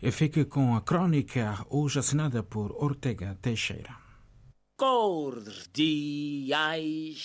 Fique com a crónica hoje assinada por Ortega Teixeira. Cordiais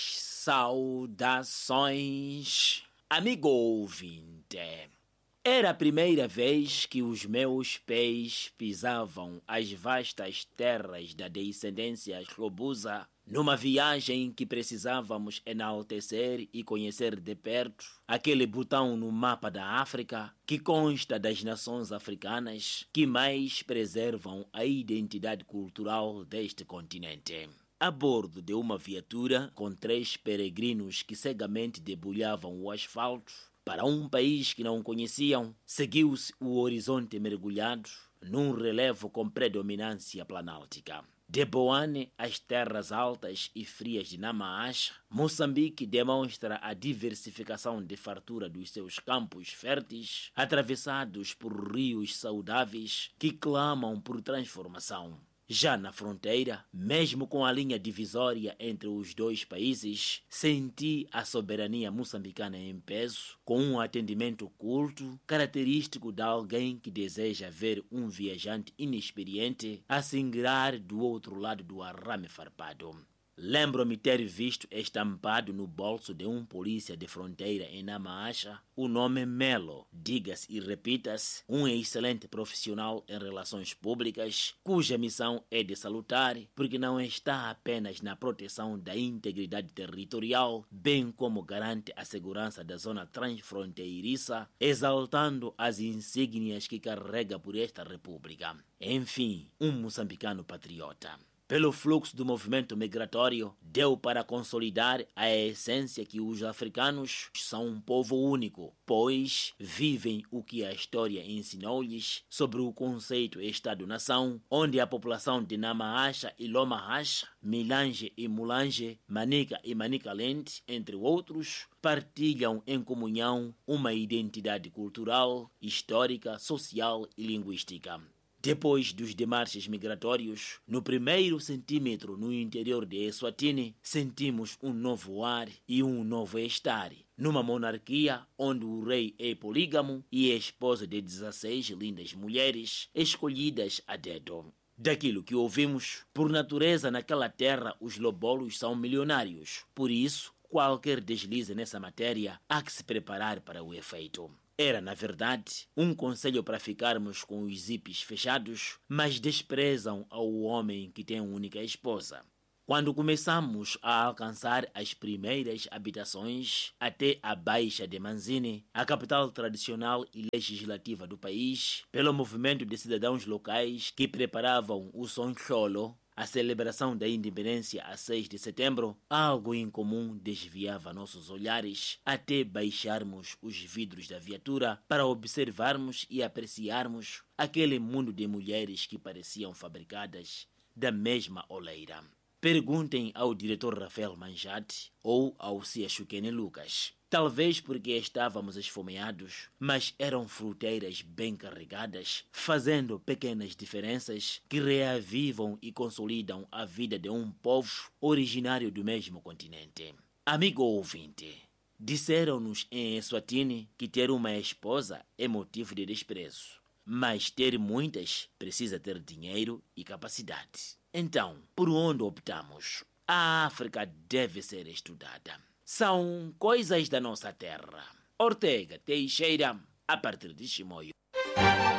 saudações, amigo ouvinte. Era a primeira vez que os meus pés pisavam as vastas terras da descendência eslobusa, numa viagem que precisávamos enaltecer e conhecer de perto aquele botão no mapa da África que consta das nações africanas que mais preservam a identidade cultural deste continente. A bordo de uma viatura com 3 peregrinos que cegamente debulhavam o asfalto, para um país que não conheciam, seguiu-se o horizonte mergulhado num relevo com predominância planáltica. De Boane às terras altas e frias de Namaacha, Moçambique demonstra a diversificação de fartura dos seus campos férteis, atravessados por rios saudáveis que clamam por transformação. Já na fronteira, mesmo com a linha divisória entre os dois países, senti a soberania moçambicana em peso, com um atendimento culto, característico de alguém que deseja ver um viajante inexperiente a se ingrar do outro lado do arrame farpado. Lembro-me ter visto estampado no bolso de um polícia de fronteira em Namaacha o nome Melo, diga-se e repita-se, um excelente profissional em relações públicas, cuja missão é de salutar, porque não está apenas na proteção da integridade territorial, bem como garante a segurança da zona transfronteiriça, exaltando as insígnias que carrega por esta república. Enfim, um moçambicano patriota. Pelo fluxo do movimento migratório, deu para consolidar a essência que os africanos são um povo único, pois vivem o que a história ensinou-lhes sobre o conceito Estado-nação, onde a população de Namaacha e Lomahacha, Milange e Mulange, Manica e Manicaland, entre outros, partilham em comunhão uma identidade cultural, histórica, social e linguística. Depois dos demarches migratórios, no primeiro centímetro no interior de Eswatini, sentimos um novo ar e um novo estar. Numa monarquia onde o rei é polígamo e é esposa de 16 lindas mulheres escolhidas a dedo. Daquilo que ouvimos, por natureza naquela terra os lobolos são milionários. Por isso, qualquer deslize nessa matéria há que se preparar para o efeito. Era, na verdade, um conselho para ficarmos com os zíperes fechados, mas desprezam ao homem que tem uma única esposa. Quando começamos a alcançar as primeiras habitações, até a Baixa de Manzini, a capital tradicional e legislativa do país, pelo movimento de cidadãos locais que preparavam o Soncholo, a celebração da independência a 6 de setembro, algo incomum desviava nossos olhares até baixarmos os vidros da viatura para observarmos e apreciarmos aquele mundo de mulheres que pareciam fabricadas da mesma oleira. Perguntem ao diretor Rafael Manjate ou ao Cia Chukene Lucas. Talvez porque estávamos esfomeados, mas eram fruteiras bem carregadas, fazendo pequenas diferenças que reavivam e consolidam a vida de um povo originário do mesmo continente. Amigo ouvinte, disseram-nos em Eswatini que ter uma esposa é motivo de desprezo, mas ter muitas precisa ter dinheiro e capacidade. Então, por onde optamos? A África deve ser estudada. São coisas da nossa terra. Ortega Teixeira, a partir de Chimoio.